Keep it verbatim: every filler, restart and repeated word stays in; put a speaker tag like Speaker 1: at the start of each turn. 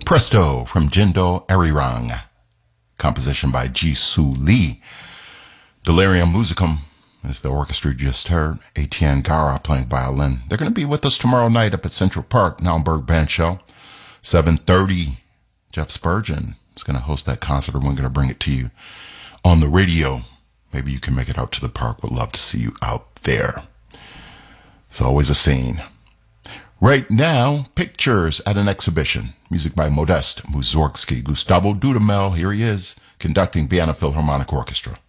Speaker 1: Presto from Jindo Arirang. Composition by Jisoo Lee. Delirium Musicum is the orchestra you just heard. Etienne Gara playing violin. They're going to be with us tomorrow night up at Central Park, Naumburg Band Show. seven thirty. Jeff Spurgeon is going to host that concert, and we're going to bring it to you on the radio. Maybe you can make it out to the park. Would love to see you out there. It's always a scene. Right now, pictures at an exhibition. Music by Modest Mussorgsky. Gustavo Dudamel, here he is, conducting Vienna Philharmonic Orchestra.